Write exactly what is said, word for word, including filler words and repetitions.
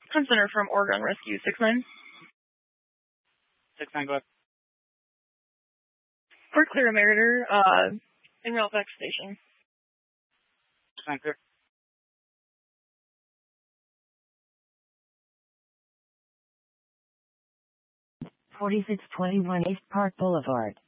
Center from Oregon Rescue, six nine. six nine, go ahead. We're clear, Meritor, uh, in Railback Station. six nine, clear. forty-six twenty-one East Park Boulevard.